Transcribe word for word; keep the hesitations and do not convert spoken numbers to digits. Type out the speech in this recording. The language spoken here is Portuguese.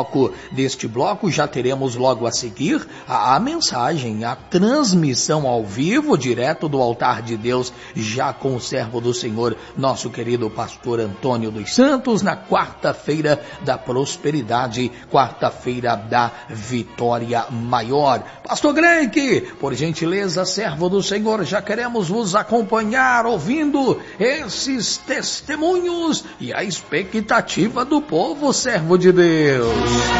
bloco. Deste bloco já teremos logo a seguir a, a mensagem, a transmissão ao vivo, direto do altar de Deus, já com o servo do Senhor, nosso querido pastor Antônio dos Santos, na quarta-feira da prosperidade, quarta-feira da vitória maior. Pastor Grenck, por gentileza, servo do Senhor, já queremos vos acompanhar ouvindo esses testemunhos e a expectativa do povo, servo de Deus.